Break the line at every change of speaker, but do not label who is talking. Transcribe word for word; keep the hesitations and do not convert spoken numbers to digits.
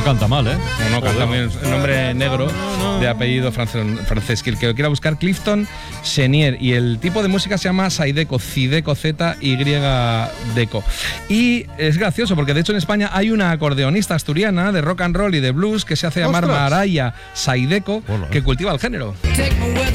canta mal, ¿eh?
No, no canta muy bien. Nombre negro de apellido francés. Que el que lo quiera buscar, Clifton Chenier. Y el tipo de música se llama Zydeco, Zydeco, Z Y Deco. Y es gracioso porque de hecho en España hay una acordeonista asturiana de rock and roll y de blues que se hace llamar
¡Ostras!
Maraya Zydeco,
Hola.
que cultiva el género.